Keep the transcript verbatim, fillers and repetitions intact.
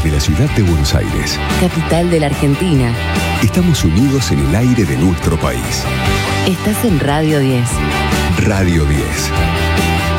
desde la ciudad de Buenos Aires. Capital de la Argentina. Estamos unidos en el aire de nuestro país. Estás en Radio diez. Radio diez.